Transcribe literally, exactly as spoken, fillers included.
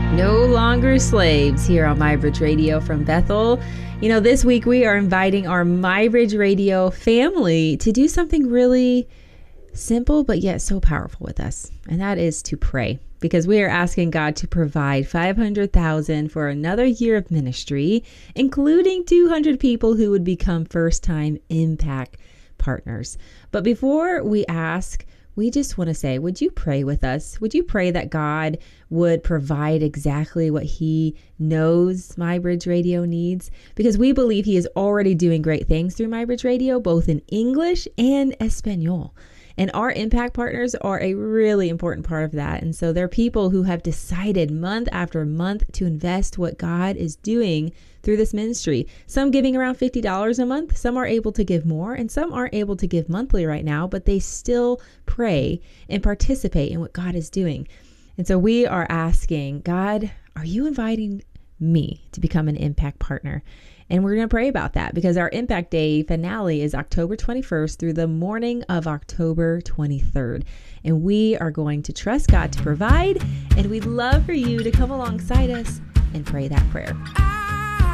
No longer slaves here on MyBridge Radio from Bethel. You know, this week we are inviting our MyBridge Radio family to do something really simple, but yet so powerful with us. And that is to pray, because we are asking God to provide five hundred thousand dollars for another year of ministry, including two hundred people who would become first-time impact partners. But before we ask, we just want to say, would you pray with us? Would you pray that God would provide exactly what he knows MyBridge Radio needs? Because we believe he is already doing great things through MyBridge Radio, both in English and Espanol. And our impact partners are a really important part of that. And so they're people who have decided month after month to invest what God is doing through this ministry. Some giving around fifty dollars a month. Some are able to give more, and some aren't able to give monthly right now, but they still pray and participate in what God is doing. And so we are asking, God, are you inviting me to become an impact partner? And we're going to pray about that, because our Impact Day finale is October twenty-first through the morning of October twenty-third. And we are going to trust God to provide, and we'd love for you to come alongside us and pray that prayer.